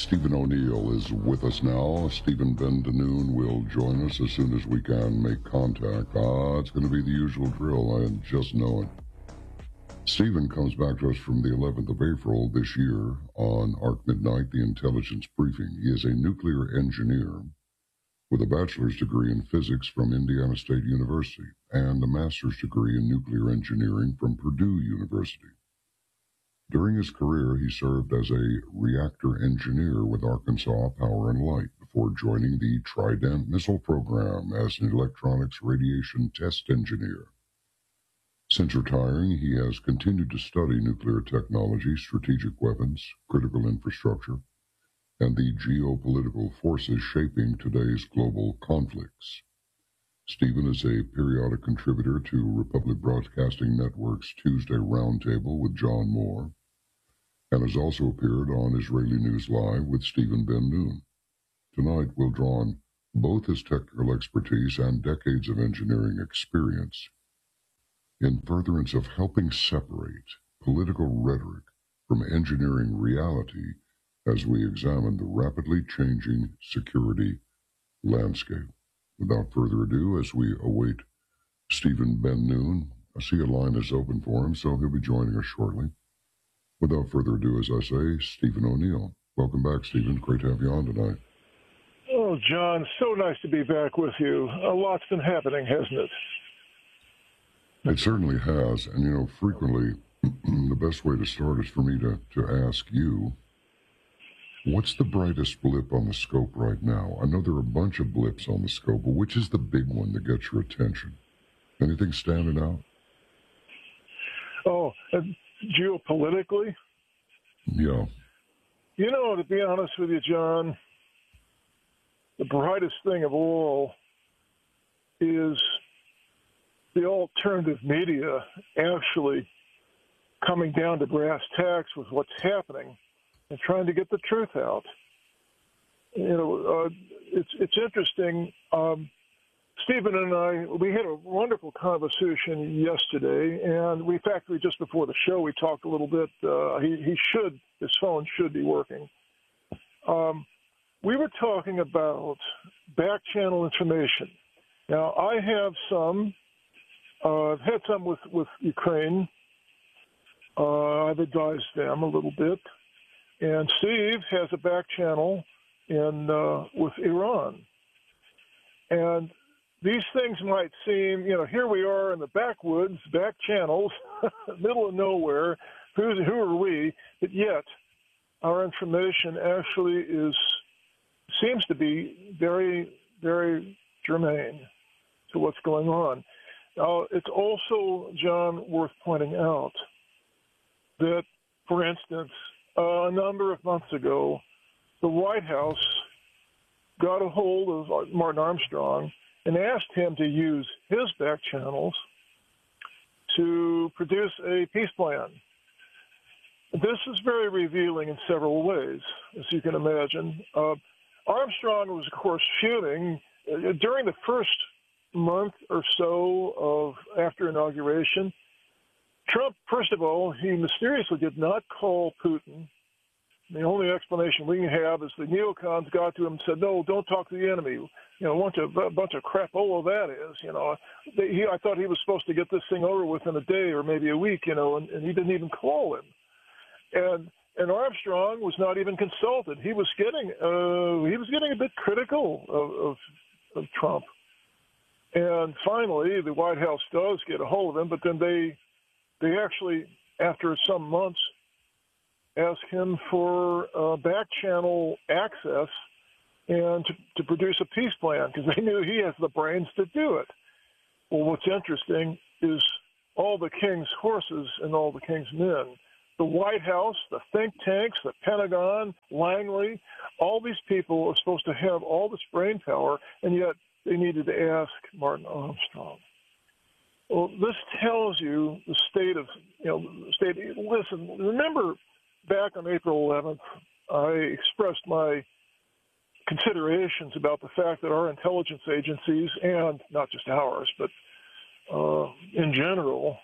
Stephen O'Neill is with us now. Stephen Ben DeNoon will join us as soon as we can make contact. It's going to be the usual drill, I just know it. Stephen comes back to us from the 11th of April this year on Arc Midnight, the intelligence briefing. He is a nuclear engineer with a bachelor's degree in physics from Indiana State University and a master's degree in nuclear engineering from Purdue University. During his career, he served as a reactor engineer with Arkansas Power and Light before joining the Trident missile program as an electronics radiation test engineer. Since retiring, he has continued to study nuclear technology, strategic weapons, critical infrastructure, and the geopolitical forces shaping today's global conflicts. Stephen is a periodic contributor to Republic Broadcasting Network's Tuesday Roundtable with John Moore, and has also appeared on Israeli News Live with Stephen Ben Noon. Tonight, we'll draw on both his technical expertise and decades of engineering experience in furtherance of helping separate political rhetoric from engineering reality as we examine the rapidly changing security landscape. Without further ado, as we await Stephen Ben Noon, I see a line is open for him, so he'll be joining us shortly. Without further ado, as I say, Stephen O'Neill. Welcome back, Stephen. Great to have you on tonight. Oh, John, so nice to be back with you. A lot's been happening, hasn't it? It certainly has. And, frequently, the best way to start is for me to ask you, what's the brightest blip on the scope right now? I know there are a bunch of blips on the scope, but which is the big one that gets your attention? Anything standing out? Oh, geopolitically? Yeah. To be honest with you, John, the brightest thing of all is the alternative media actually coming down to brass tacks with what's happening and trying to get the truth out. It's interesting. Stephen and I, we had a wonderful conversation yesterday, and in fact, just before the show, we talked a little bit. His phone should be working. We were talking about back channel information. Now, I have some. I've had some with Ukraine. I've advised them a little bit. And Steve has a back channel with Iran. And these things might seem, here we are in the backwoods, back channels, middle of nowhere. Who are we? But yet, our information actually seems to be very, very germane to what's going on. It's also, John, worth pointing out that, for instance, a number of months ago, the White House got a hold of Martin Armstrong and asked him to use his back channels to produce a peace plan. This is very revealing in several ways, as you can imagine. Armstrong was, of course, fuming during the first month or so after inauguration. Trump, first of all, he mysteriously did not call Putin. The only explanation we have is the neocons got to him and said, "No, don't talk to the enemy." A bunch of crapola that is. I thought he was supposed to get this thing over within a day or maybe a week. And he didn't even call him. And Armstrong was not even consulted. He was getting a bit critical of Trump. And finally, the White House does get a hold of him, but then they actually, after some months, ask him for back channel access and to produce a peace plan because they knew he has the brains to do it. Well, what's interesting is all the king's horses and all the king's men, the White House, the think tanks, the Pentagon, Langley, all these people are supposed to have all this brain power, and yet they needed to ask Martin Armstrong. Well, this tells you the state of, listen, remember back on April 11th, I expressed my considerations about the fact that our intelligence agencies, and not just ours, but in general,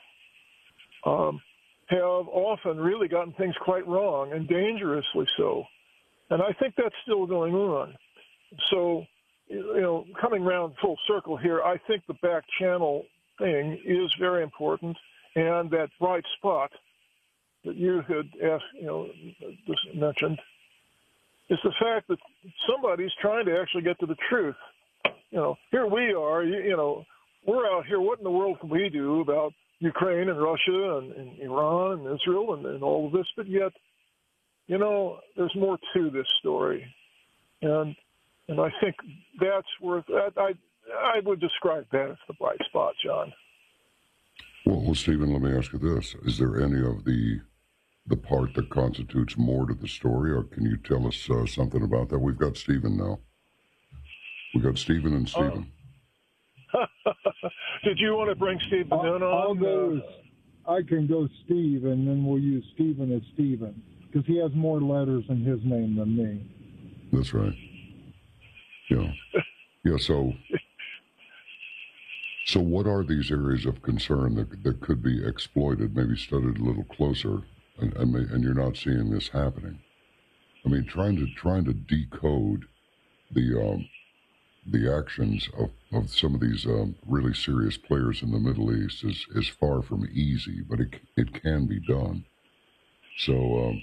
have often really gotten things quite wrong, and dangerously so. And I think that's still going on. So, coming around full circle here, I think the back channel thing is very important. And that bright spot that you had asked, just mentioned, is the fact that somebody's trying to actually get to the truth. Here we are, we're out here. What in the world can we do about Ukraine and Russia and Iran and Israel and all of this? But yet, there's more to this story. And I think that's worth, I would describe that as the bright spot, John. Well, Stephen, let me ask you this. Is there any of the part that constitutes more to the story, or can you tell us something about that? We've got Stephen now. We've got Stephen and Stephen. Did you want to bring Stephen in on? I can go Steve, and then we'll use Stephen as Stephen, because he has more letters in his name than me. That's right. Yeah. Yeah, so what are these areas of concern that could be exploited, maybe studied a little closer, and you're not seeing this happening? I mean, trying to decode the actions of some of these really serious players in the Middle East is far from easy, but it can be done. So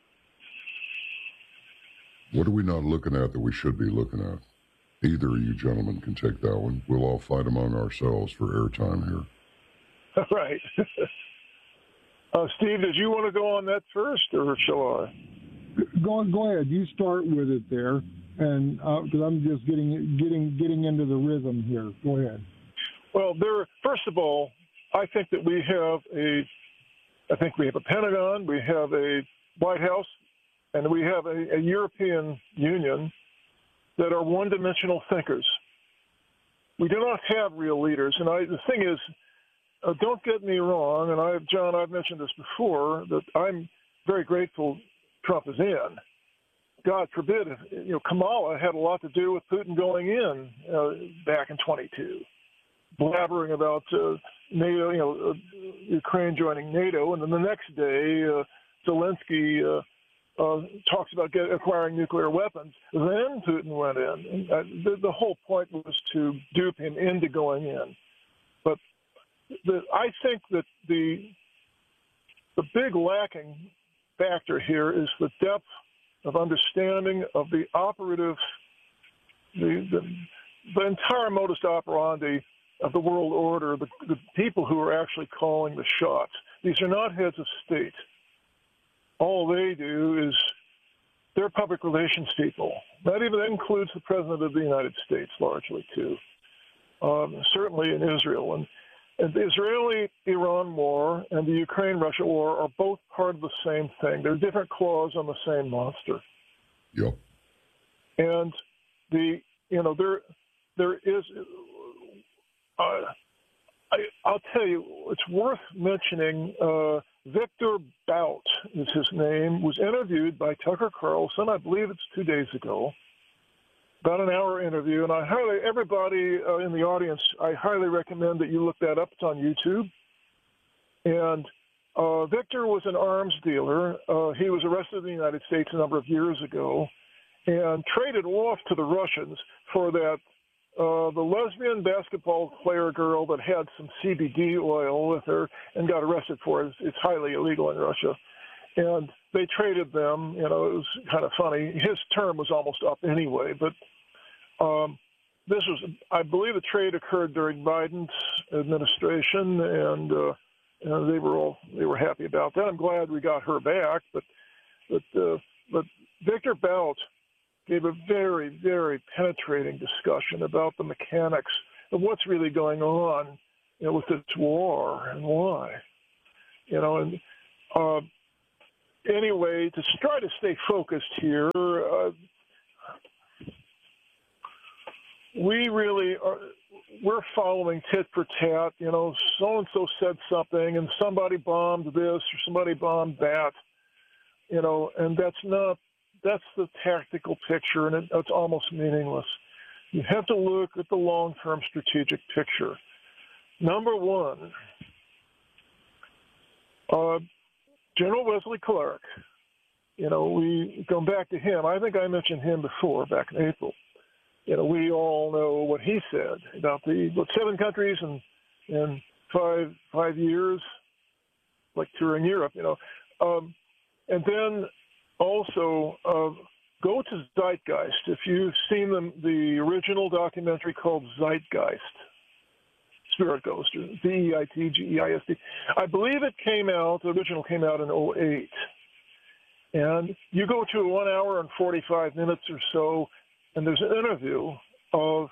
what are we not looking at that we should be looking at? Either of you gentlemen can take that one. We'll all fight among ourselves for airtime here. Right. Steve, did you want to go on that first, or shall I? Go ahead. You start with it there, and because I'm just getting into the rhythm here. Go ahead. Well, first of all, I think that we have a Pentagon, we have a White House, and we have a European Union that are one-dimensional thinkers. We do not have real leaders. And the thing is, don't get me wrong, and John, I've mentioned this before, that I'm very grateful Trump is in. God forbid, Kamala had a lot to do with Putin going in back in 22, blabbering about NATO, Ukraine joining NATO, and then the next day, Zelensky talks about acquiring nuclear weapons. Then Putin went in. The whole point was to dupe him into going in. But I think that the big lacking factor here is the depth of understanding of the operative, the entire modus operandi of the world order, the people who are actually calling the shots. These are not heads of state. All they do is they're public relations people. That includes the President of the United States largely, too. Certainly in Israel. And the Israeli-Iran war and the Ukraine-Russia war are both part of the same thing. They're different claws on the same monster. Yep. And there is. I'll tell you, it's worth mentioning. Victor Bout is his name. Was interviewed by Tucker Carlson. I believe it's 2 days ago. About an hour interview, and everybody in the audience, I highly recommend that you look that up. It's on YouTube. And Victor was an arms dealer. He was arrested in the United States a number of years ago and traded off to the Russians for the lesbian basketball player girl that had some CBD oil with her and got arrested for it. It's highly illegal in Russia. And they traded them. It was kind of funny. His term was almost up anyway, but this was, I believe, the trade occurred during Biden's administration, and they were happy about that. I'm glad we got her back, but Victor Bout gave a very, very penetrating discussion about the mechanics of what's really going on, with this war and why, Anyway, to try to stay focused here, we're following tit for tat. So-and-so said something, and somebody bombed this or somebody bombed that, and that's the tactical picture, and it's almost meaningless. You have to look at the long-term strategic picture. Number one, General Wesley Clark we go back to him. I think I mentioned him before, back in April. We all know what he said about the 7 countries in 5 years, like touring Europe, and then also go to Zeitgeist. If you've seen the original documentary called Zeitgeist, Spirit Ghost, or Zeitgeist. I believe the original came out in 2008. And you go to 1 hour and 45 minutes or so, and there's an interview of,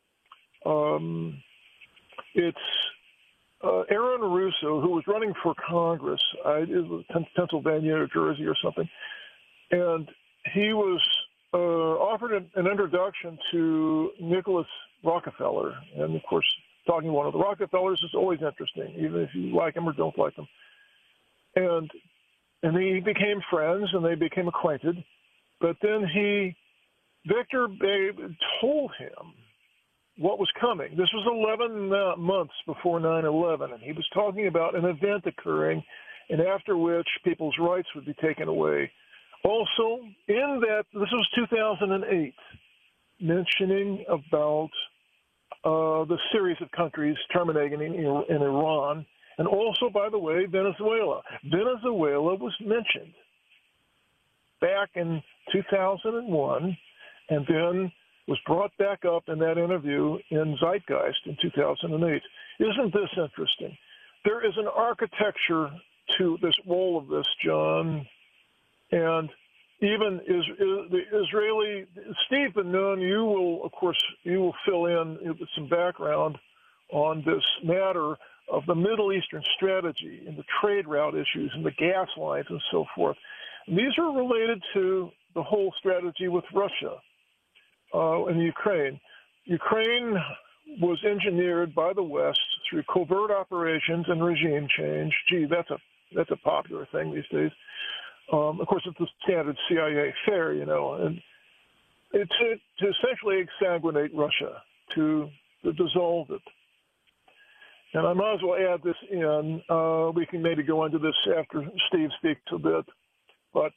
Aaron Russo, who was running for Congress. It was Pennsylvania or Jersey or something. And he was offered an introduction to Nicholas Rockefeller. And, of course, talking to one of the Rockefellers is always interesting, even if you like them or don't like them. And they became friends, and they became acquainted. But then Victor told him what was coming. This was 11 months before 9/11, and he was talking about an event occurring, and after which people's rights would be taken away. Also, in that, this was 2008, mentioning about the series of countries terminating in Iran, and also, by the way, Venezuela. Venezuela was mentioned back in 2001, and then was brought back up in that interview in Zeitgeist in 2008. Isn't this interesting? There is an architecture to all of this, John, and even the Israeli, Steve Ben-Nun, you will fill in with some background on this matter of the Middle Eastern strategy and the trade route issues and the gas lines and so forth. And these are related to the whole strategy with Russia and Ukraine. Ukraine was engineered by the West through covert operations and regime change. Gee, that's a popular thing these days. Of course, it's the standard CIA fare, and it's to essentially exsanguinate Russia, to dissolve it. And I might as well add this in. We can maybe go into this after Steve speaks a bit. But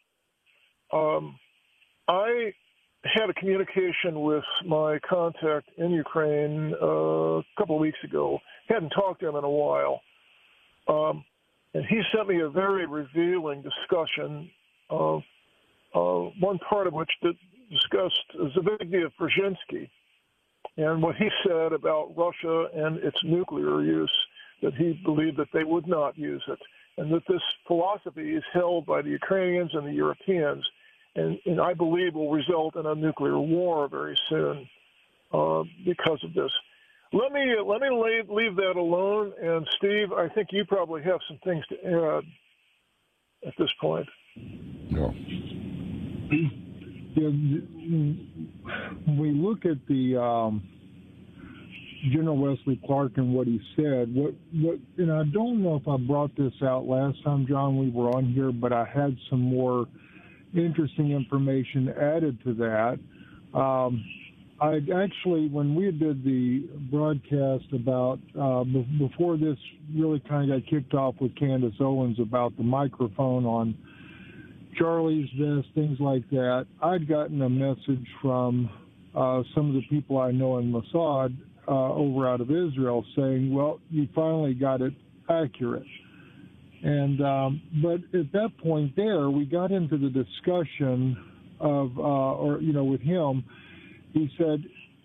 I had a communication with my contact in Ukraine a couple of weeks ago. Hadn't talked to him in a while. And he sent me a very revealing discussion of one part of which discussed Zbigniew Brzezinski and what he said about Russia and its nuclear use, that he believed that they would not use it, and that this philosophy is held by the Ukrainians and the Europeans, and I believe will result in a nuclear war very soon because of this. Let me leave that alone, and Steve, I think you probably have some things to add at this point. No. Yeah, we look at the General Wesley Clark and what he said. And I don't know if I brought this out last time, John, we were on here, but I had some more interesting information added to that. I actually, when we did the broadcast about, before this really kind of got kicked off with Candace Owens about the microphone on Charlie's vest, things like that, I'd gotten a message from some of the people I know in Mossad over out of Israel saying, well, you finally got it accurate. And but at that point there, we got into the discussion of, with him. He said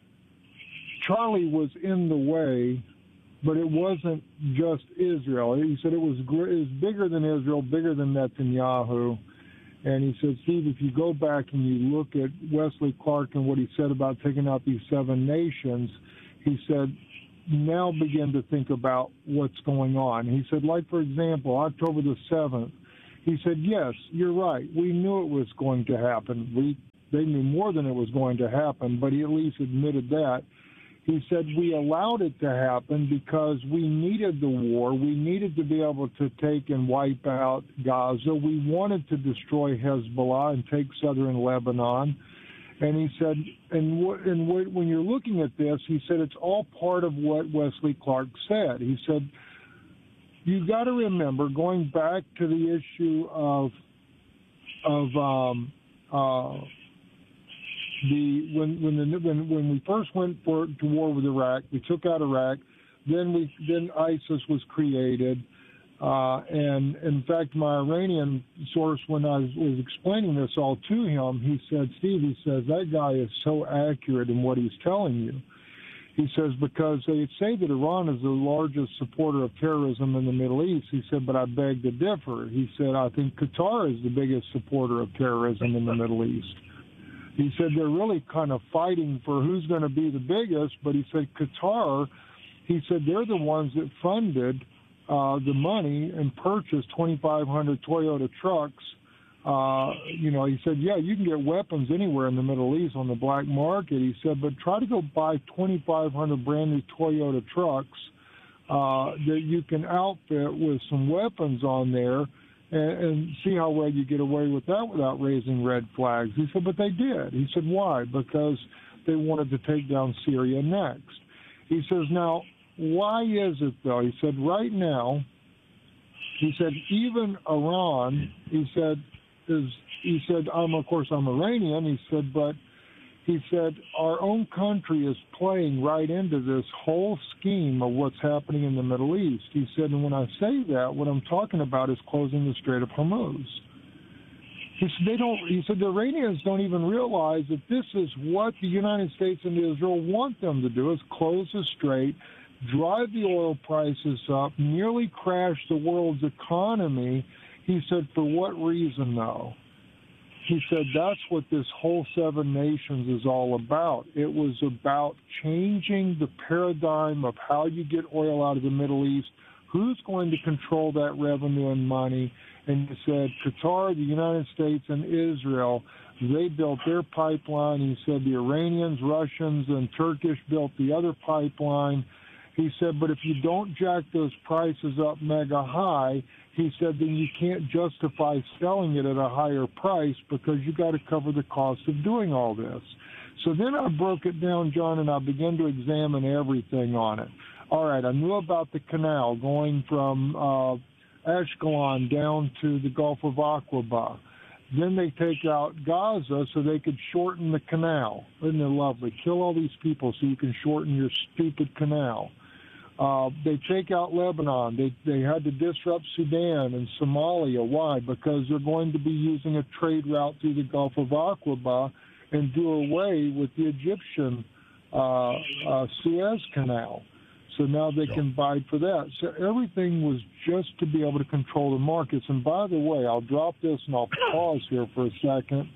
Charlie was in the way, but it wasn't just Israel. He said it was bigger than Israel, bigger than Netanyahu. And he said, Steve, if you go back and you look at Wesley Clark and what he said about taking out these 7 nations, he said, now begin to think about what's going on. He said, like, for example, October the 7th, he said, yes, you're right. We knew it was going to happen. They knew more than it was going to happen, but he at least admitted that. He said, we allowed it to happen because we needed the war. We needed to be able to take and wipe out Gaza. We wanted to destroy Hezbollah and take southern Lebanon. And he said, when you're looking at this, he said, it's all part of what Wesley Clark said. He said, you've got to remember, going back to the issue of of when we first went to war with Iraq, we took out Iraq. Then ISIS was created, and in fact, my Iranian source, when I was explaining this all to him, he said, "Steve," he says, "that guy is so accurate in what he's telling you." He says, because they say that Iran is the largest supporter of terrorism in the Middle East. He said, but I beg to differ. He said, I think Qatar is the biggest supporter of terrorism in the Middle East. He said they're really kind of fighting for who's going to be the biggest, but he said Qatar, he said they're the ones that funded the money and purchased 2,500 Toyota trucks. He said, yeah, you can get weapons anywhere in the Middle East on the black market. He said, but try to go buy 2,500 brand new Toyota trucks that you can outfit with some weapons on there and see how well you get away with that without raising red flags. He said, but they did. He said, why? Because they wanted to take down Syria next. He says, now, why is it, though? He said, right now, he said, even Iran, he said, I'm Iranian. He said, but he said, our own country is playing right into this whole scheme of what's happening in the Middle East. He said, and when I say that, what I'm talking about is closing the Strait of Hormuz. He said, the Iranians don't even realize that this is what the United States and Israel want them to do, is close the strait, drive the oil prices up, nearly crash the world's economy. He said, for what reason, though? He said, that's what this whole Seven Nations is all about. It was about changing the paradigm of how you get oil out of the Middle East, who's going to control that revenue and money. And he said, Qatar, the United States, and Israel, they built their pipeline. He said the Iranians, Russians, and Turkish built the other pipeline. He said, but if you don't jack those prices up mega high, he said, then you can't justify selling it at a higher price because you got to cover the cost of doing all this. So then I broke it down, John, and I began to examine everything on it. All right, I knew about the canal going from Ashkelon down to the Gulf of Aqaba. Then they take out Gaza so they could shorten the canal. Isn't it lovely? Kill all these people so you can shorten your stupid canal. They take out Lebanon. They had to disrupt Sudan and Somalia. Why? Because they're going to be using a trade route through the Gulf of Aqaba and do away with the Egyptian Suez Canal. So now they can buy for that. So everything was just to be able to control the markets. And by the way, I'll drop this and I'll pause here for a second.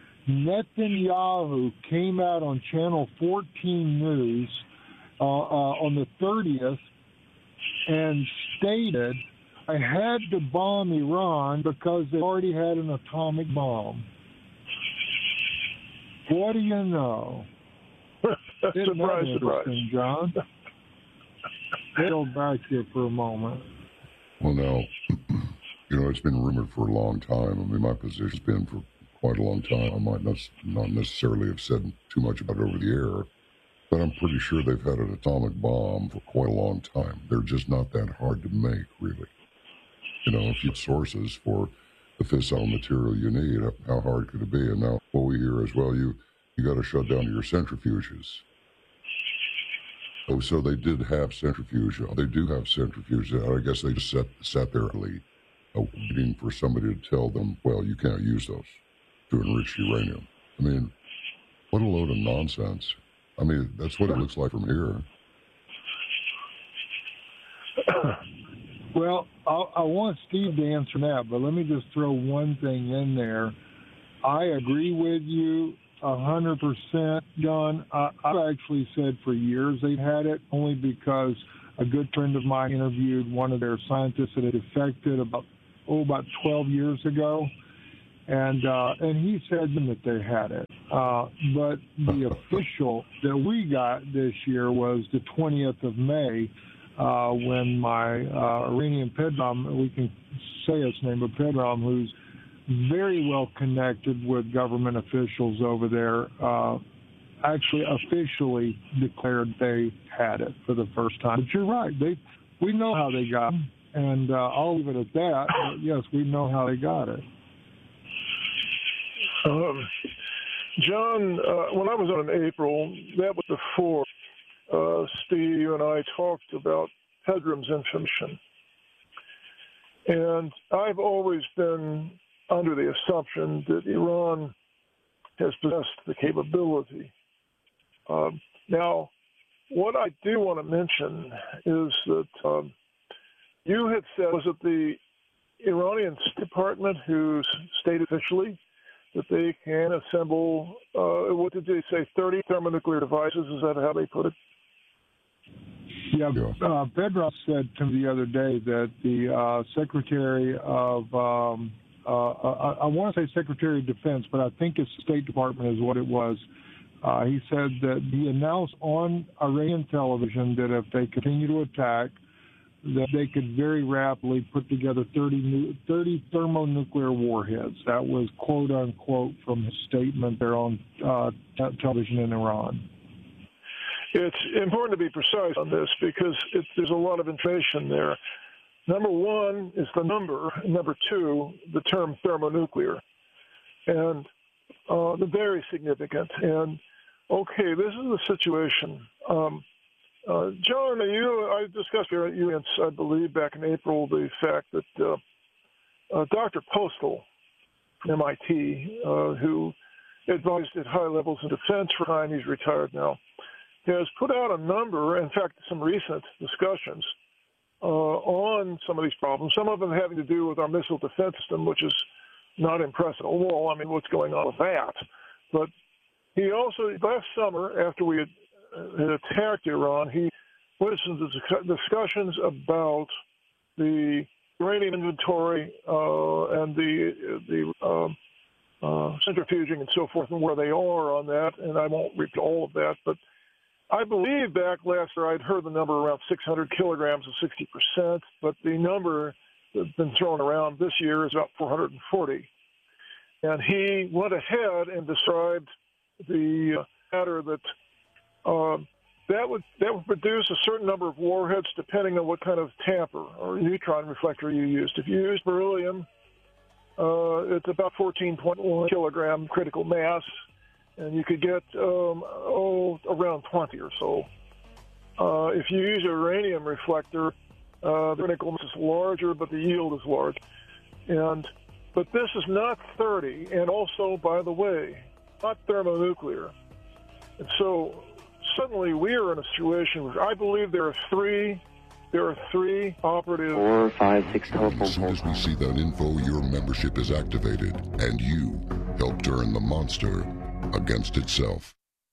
Netanyahu came out on Channel 14 News on the 30th and stated, I had to bomb Iran because they already had an atomic bomb. What do you know? Surprise, John. Go back here for a moment. Well, now, it's been rumored for a long time. I mean, my position's been for quite a long time. I might not necessarily have said too much about it over the air, but I'm pretty sure they've had an atomic bomb for quite a long time. They're just not that hard to make, really. If you have sources for the fissile material you need, how hard could it be? And now what we hear is, well, you got to shut down your centrifuges. Oh, so they did have centrifuge. They do have centrifuges. I guess they just sat there waiting for somebody to tell them, well, you can't use those to enrich uranium. I mean, what a load of nonsense. I mean, that's what it looks like from here. Well, I want Steve to answer that, but let me just throw one thing in there. I agree with you 100%, John. I've actually said for years they've had it, only because a good friend of mine interviewed one of their scientists that had defected about 12 years ago, and he said that they had it. But the official that we got this year was the 20th of May, when my Iranian Pedram, we can say his name, but Pedram, who's very well connected with government officials over there, actually officially declared they had it for the first time. But you're right. We know how they got it, and I'll leave it at that. But yes, we know how they got it. John, when I was on in April, that was before Steve, you and I talked about Pedram's information. And I've always been under the assumption that Iran has possessed the capability. Now, what I do want to mention is that you had said, was it the Iranian Department who stated officially that they can assemble, what did they say, 30 thermonuclear devices? Is that how they put it? Yeah, Pedram said to me the other day that the Secretary of, I want to say Secretary of Defense, but I think it's State Department is what it was. He said that he announced on Iranian television that if they continue to attack, that they could very rapidly put together 30 thermonuclear warheads. That was quote unquote from his statement there on television in Iran. It's important to be precise on this because there's a lot of information there. Number one is the number. Number two, the term thermonuclear. And they're very significant. And, okay, this is the situation. John, I discussed here at UNC, I believe, back in April, the fact that Dr. Postal from MIT, who advised at high levels in defense for a time, he's retired now, has put out a number, in fact, some recent discussions on some of these problems, some of them having to do with our missile defense system, which is not impressive at all. I mean, what's going on with that? But he also, last summer, after we had attacked Iran, he went into discussions about the uranium inventory and the centrifuging and so forth and where they are on that, and I won't repeat all of that, but I believe back last year I'd heard the number around 600 kilograms of 60%, but the number that's been thrown around this year is about 440. And he went ahead and described the matter that that would produce a certain number of warheads depending on what kind of tamper or neutron reflector you used. If you used beryllium, it's about 14.1 kilogram critical mass, and you could get around 20 or so. If you use a uranium reflector, the critical mass is larger, but the yield is large. But this is not 30, and also, by the way, not thermonuclear. And so suddenly we are in a situation where I believe there are three operative 4, 5, 6 telephone. As soon as we see that info, your membership is activated, and you help turn the monster against itself.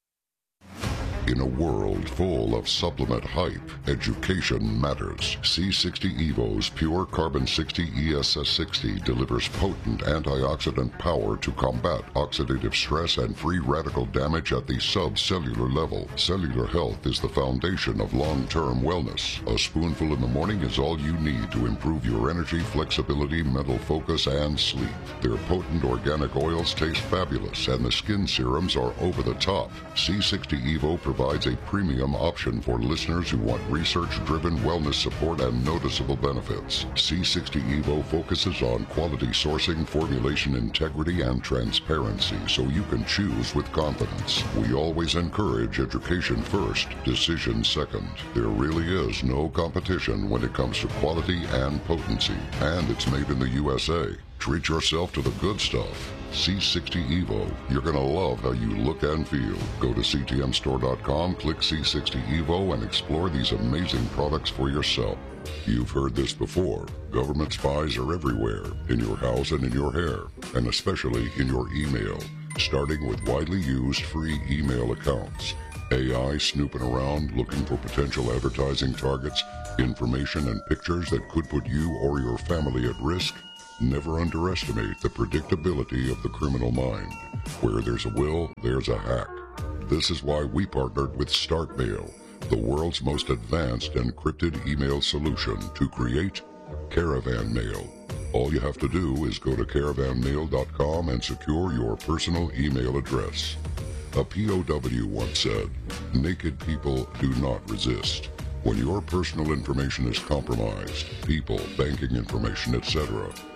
In a world full of supplement hype, education matters. C60 EVO's Pure Carbon 60 ESS60 delivers potent antioxidant power to combat oxidative stress and free radical damage at the subcellular level. Cellular health is the foundation of long-term wellness. A spoonful in the morning is all you need to improve your energy, flexibility, mental focus, and sleep. Their potent organic oils taste fabulous, and the skin serums are over the top. C60 EVO provides a premium option for listeners who want research-driven wellness support and noticeable benefits. C60 EVO focuses on quality sourcing, formulation integrity, and transparency, so you can choose with confidence. We always encourage education first, decision second. There really is no competition when it comes to quality and potency, and it's made in the USA. Treat yourself to the good stuff. C60 EVO. You're going to love how you look and feel. Go to ctmstore.com, click C60 EVO, and explore these amazing products for yourself. You've heard this before. Government spies are everywhere, in your house and in your hair, and especially in your email, starting with widely used free email accounts. AI snooping around looking for potential advertising targets, information and pictures that could put you or your family at risk. Never underestimate the predictability of the criminal mind. Where there's a will, there's a hack. This is why we partnered with StartMail, the world's most advanced encrypted email solution, to create Caravan Mail. All you have to do is go to caravanmail.com and secure your personal email address. A POW once said, "Naked people do not resist." When your personal information is compromised, people, banking information, etc.,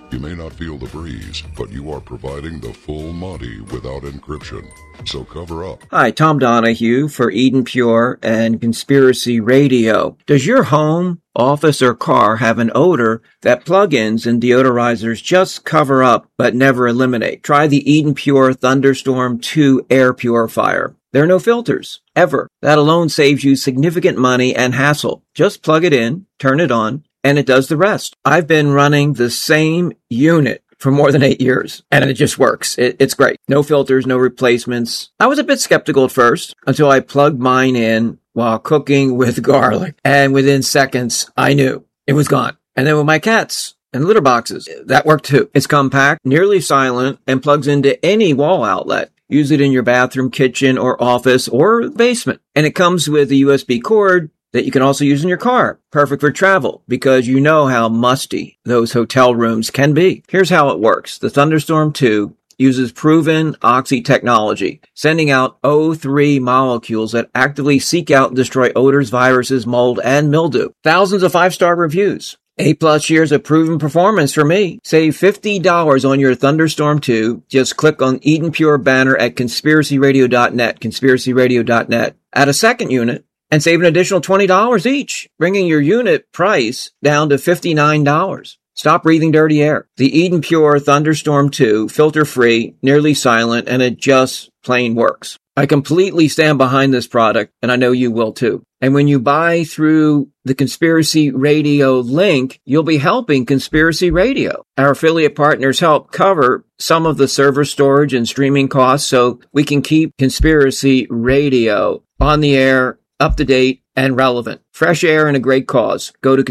You may not feel the breeze, but you are providing the full Monty without encryption. So cover up. Hi, Tom Donahue for Eden Pure and Conspiracy Radio. Does your home, office, or car have an odor that plug-ins and deodorizers just cover up but never eliminate? Try the Eden Pure Thunderstorm 2 air purifier. There are no filters, ever. That alone saves you significant money and hassle. Just plug it in, turn it on, and it does the rest. I've been running the same unit for more than 8 years, and it just works. It's great. No filters, no replacements. I was a bit skeptical at first until I plugged mine in while cooking with garlic, and within seconds, I knew it was gone. And then with my cats and litter boxes, that worked too. It's compact, nearly silent, and plugs into any wall outlet. Use it in your bathroom, kitchen, or office, or basement. And it comes with a USB cord that you can also use in your car. Perfect for travel, because you know how musty those hotel rooms can be. Here's how it works. The Thunderstorm 2 uses proven oxy technology, sending out O3 molecules that actively seek out and destroy odors, viruses, mold, and mildew. Thousands of 5-star reviews. 8+ years of proven performance for me. Save $50 on your Thunderstorm 2. Just click on Eden Pure banner at conspiracyradio.net, conspiracyradio.net. Add a second unit and save an additional $20 each, bringing your unit price down to $59. Stop breathing dirty air. The Eden Pure Thunderstorm 2, filter-free, nearly silent, and it just plain works. I completely stand behind this product, and I know you will too. And when you buy through the Conspiracy Radio link, you'll be helping Conspiracy Radio. Our affiliate partners help cover some of the server storage and streaming costs so we can keep Conspiracy Radio on the air, up to date, and relevant. Fresh air and a great cause. Go to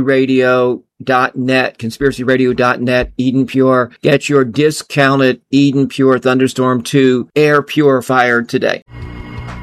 conspiracyradio.net, conspiracyradio.net, Eden Pure. Get your discounted Eden Pure Thunderstorm 2 air purifier today.